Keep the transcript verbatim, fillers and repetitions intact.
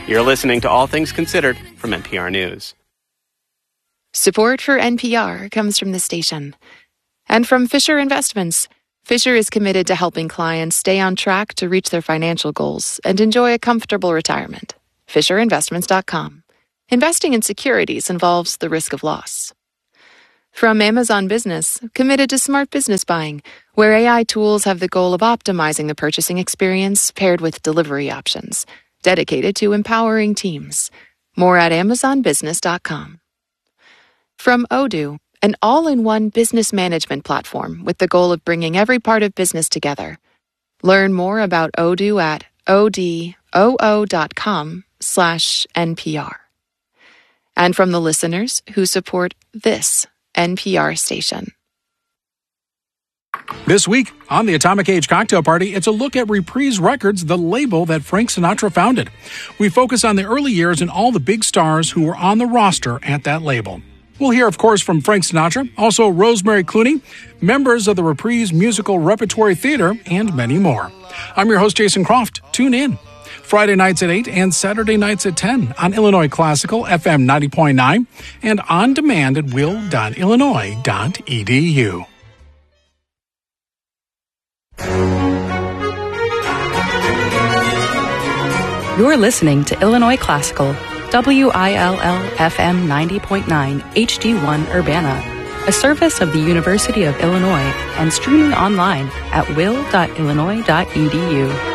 You're listening to All Things Considered from N P R News. Support for N P R comes from the station and from Fisher Investments. Fisher is committed to helping clients stay on track to reach their financial goals and enjoy a comfortable retirement. Fisher Investments dot com. Investing in securities involves the risk of loss. From Amazon Business, committed to smart business buying, where A I tools have the goal of optimizing the purchasing experience paired with delivery options, dedicated to empowering teams. More at Amazon Business dot com. From Odoo, an all-in-one business management platform with the goal of bringing every part of business together. Learn more about Odoo at odoo.com slash NPR. And from the listeners who support this N P R station. This week on the Atomic Age Cocktail Party, it's a look at Reprise Records, the label that Frank Sinatra founded. We focus on the early years and all the big stars who were on the roster at that label. We'll hear, of course, from Frank Sinatra, also Rosemary Clooney, members of the Reprise Musical Repertory Theater, and many more. I'm your host, Jason Croft. Tune in Friday nights at eight and Saturday nights at ten on Illinois Classical F M ninety point nine and on demand at will dot illinois dot e d u. You're listening to Illinois Classical, W I L L F M ninety point nine H D one Urbana, a service of the University of Illinois and streaming online at will dot illinois dot e d u.